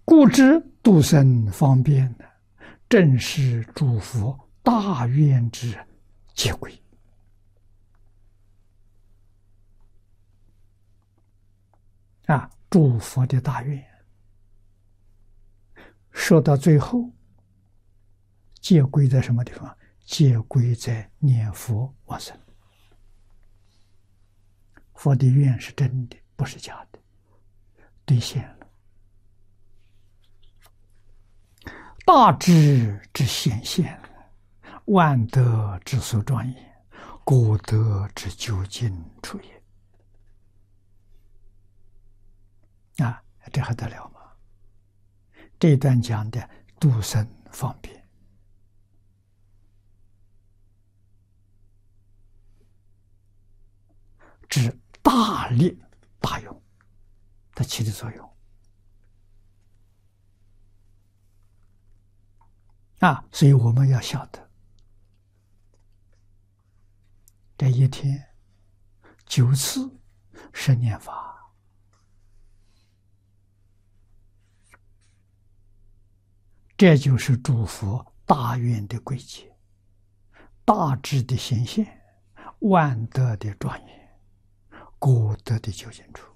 故知度生方便的，正是诸佛大愿之结归。诸佛的大愿，说到最后，结归在什么地方？结归在念佛往生。佛的愿是真的，不是假的，兑现了。大智之显现，万德之所庄严，果德之究竟处也。这还得了吗？这一段讲的度生方便，指大力大用，它起的作用。所以我们要晓得，这一天9次是念法。这就是诸佛大愿的归结，大智的显现，万德的庄严，果德的究竟处。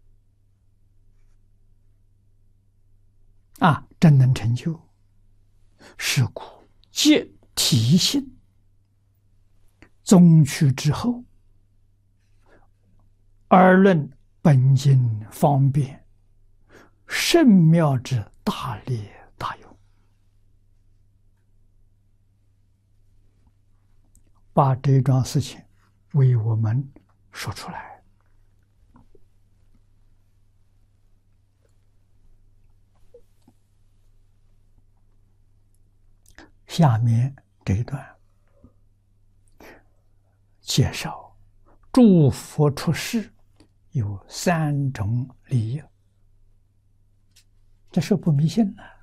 真能成就，是故皆体性宗去之后，而论本经方便甚妙之大力大用。把这桩事情为我们说出来。下面这一段介绍诸佛出世有3种理由，这是不迷信了。